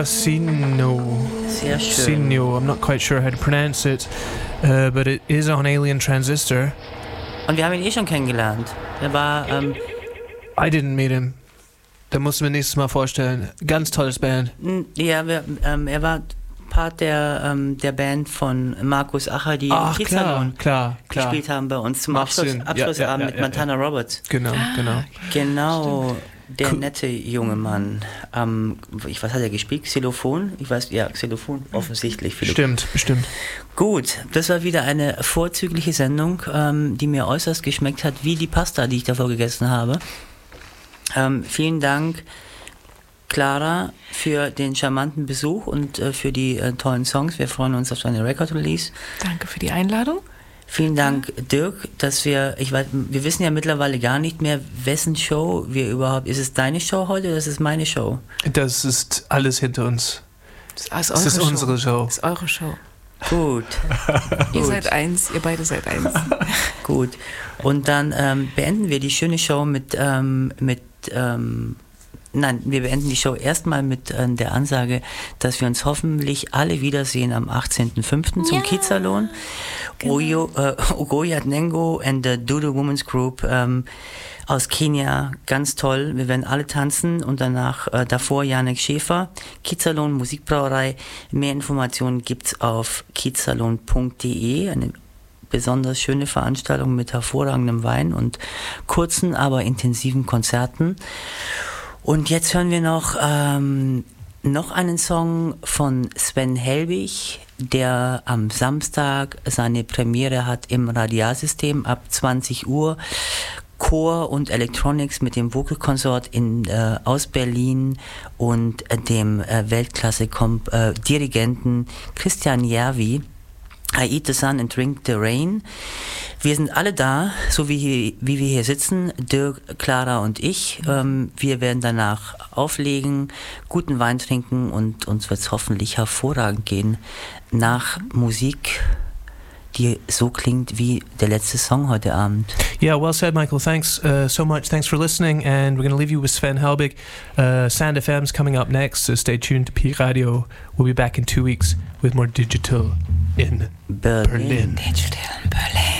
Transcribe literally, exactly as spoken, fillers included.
Suasino. Sehr schön. Sino. I'm not quite sure how to pronounce it, uh, but it is on Alien Transistor. Und wir haben ihn eh schon kennengelernt. Er war... Ähm, I didn't meet him. Da musst du mir nächstes Mal vorstellen. Ganz tolles Band. Ja, wir, ähm, er war Part der, ähm, der Band von Markus Acher, die Ach, im klar, klar, klar. gespielt haben bei uns zum Macht Abschluss, Sinn. Abschlussabend Ja, ja, ja, mit ja, Montana ja. Roberts. Genau, genau. Genau, der Cool. nette junge Mann. Ähm, ich, was hat er gespielt? Xylophon? Ich weiß, ja, Xylophon, offensichtlich. Stimmt, bestimmt. Gut, das war wieder eine vorzügliche Sendung, ähm, die mir äußerst geschmeckt hat, wie die Pasta, die ich davor gegessen habe. Ähm, vielen Dank, Clara, für den charmanten Besuch und äh, für die äh, tollen Songs. Wir freuen uns auf deine Record-Release. Danke für die Einladung. Vielen Dank, Dirk, dass wir, ich weiß, wir wissen ja mittlerweile gar nicht mehr, wessen Show wir überhaupt, ist es deine Show heute oder ist es meine Show? Das ist alles hinter uns. Das ist, Das ist Show. unsere Show. Das ist eure Show. Gut. Ihr Gut. seid eins, ihr beide seid eins. Gut. Und dann ähm, beenden wir die schöne Show mit, ähm, mit ähm, nein, wir beenden die Show erstmal mit äh, der Ansage, dass wir uns hoffentlich alle wiedersehen am achtzehnten fünften zum Ja. Kiez-Salon. Genau. Oyo, äh, Ogoyat Nengo and the Dodo Women's Group ähm, aus Kenia, ganz toll. Wir werden alle tanzen und danach äh, davor Janek Schäfer, Kiez-Salon, Musikbrauerei. Mehr Informationen gibt's auf kiezsalon punkt de, eine besonders schöne Veranstaltung mit hervorragendem Wein und kurzen, aber intensiven Konzerten. Und jetzt hören wir noch ähm, noch einen Song von Sven Helbig, der am Samstag seine Premiere hat im Radialsystem ab zwanzig Uhr. Chor und Electronics mit dem Vocal Consort in, äh, aus Berlin und äh, dem äh, Weltklasse-Dirigenten äh, Christian Järvi. I eat the sun and drink the rain. Wir sind alle da, so wie, hier, wie wir hier sitzen, Dirk, Clara und ich. Ähm, wir werden danach auflegen, guten Wein trinken und uns wird es hoffentlich hervorragend gehen nach Musik, die so klingt wie der letzte Song heute Abend. Yeah, well said, Michael. Thanks uh, so much. Thanks for listening. And we're going to leave you with Sven Helbig. Uh, Sand F M's coming up next, so stay tuned to P Radio. We'll be back in two weeks with more digital in Berlin. Berlin. Digital in Berlin.